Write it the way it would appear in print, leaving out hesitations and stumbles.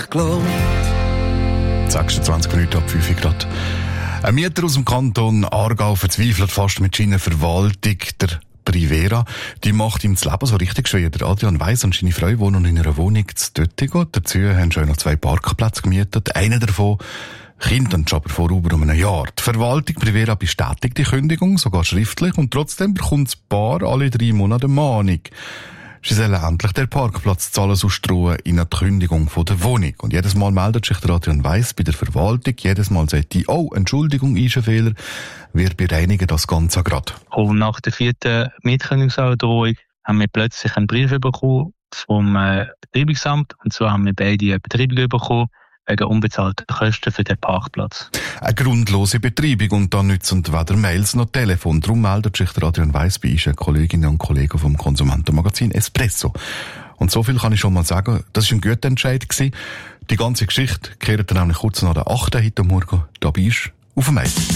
Glow. 26 Minuten ab 5 Grad. Ein Mieter aus dem Kanton Aargau verzweifelt fast mit seiner Verwaltung, der Privera. Die macht ihm das Leben so richtig schwer. Der Adrian Weiss und seine Frau wohnen in einer Wohnung zu Döttigo. Dazu haben schon noch 2 Parkplätze gemietet. Einer davon kommt aber vor über einem Jahr. Die Verwaltung Privera bestätigt die Kündigung, sogar schriftlich, und trotzdem bekommt das Paar alle 3 Monate eine Mahnung. Sie sollen endlich den Parkplatz zahlen, sonst drohen ihnen die Kündigung von der Wohnung. Und jedes Mal meldet sich der Adrian Weiss bei der Verwaltung. Jedes Mal sagt die, Entschuldigung, ist ein Fehler. Wir bereinigen das Ganze gerade. Und nach der 4. Mietkündigungsandrohung haben wir plötzlich einen Brief bekommen vom Betreibungsamt. Und zwar haben wir beide eine Betreibung bekommen wegen unbezahlter Kosten für den Parkplatz. Eine grundlose Betreibung, und dann nützen weder Mails noch Telefon. Darum meldet sich der Adrian Weiss bei uns, Kolleginnen und Kollegen vom Konsumentenmagazin Espresso. Und so viel kann ich schon mal sagen, das war ein guter Entscheid gewesen. Die ganze Geschichte kehrt dann nämlich kurz nach der 8. heute Morgen da bei uns auf dem Mail.